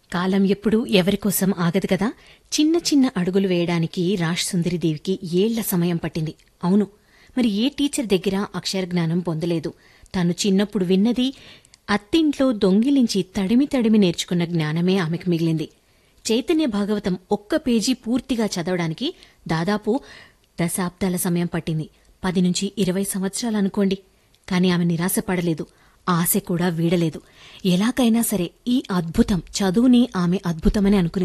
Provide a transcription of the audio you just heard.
కాలం ఎప్పుడూ ఎవరికోసం ఆగదు కదా. చిన్న చిన్న అడుగులు వేయడానికి రాజ్ సుందరిదేవికి ఏళ్ల సమయం పట్టింది. అవును, మరి ఏ టీచర్ దగ్గర అక్షరజ్ఞానం పొందలేదు. తను చిన్నప్పుడు విన్నది, అత్తింట్లో దొంగిలించి తడిమి తడిమి నేర్చుకున్న జ్ఞానమే ఆమెకు మిగిలింది. చైతన్య భాగవతం ఒక్క పేజీ పూర్తిగా చదవడానికి దాదాపు దశాబ్దాల సమయం పట్టింది. 10 నుంచి 20 సంవత్సరాలనుకోండి. కాని ఆమె నిరాశపడలేదు, ఆశ కూడా వీడలేదు. ఎలాగైనా సరే ఈ అద్భుతం చదువుని ఆమె అద్భుతమని అనుకుని